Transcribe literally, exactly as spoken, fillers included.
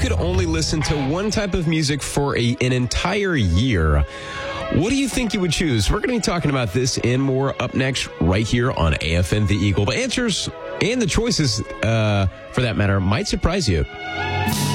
could only listen to one type of music for a, an entire year, what do you think you would choose? We're going to be talking about this and more up next right here on A F N The Eagle. The answers and the choices, uh, for that matter, might surprise you.